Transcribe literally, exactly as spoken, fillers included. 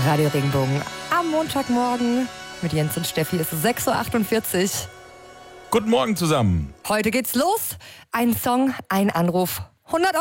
Radio Regenbogen am Montagmorgen mit Jens und Steffi. Es ist sechs Uhr achtundvierzig. Guten Morgen zusammen. Heute geht's los. Ein Song, ein Anruf. hundert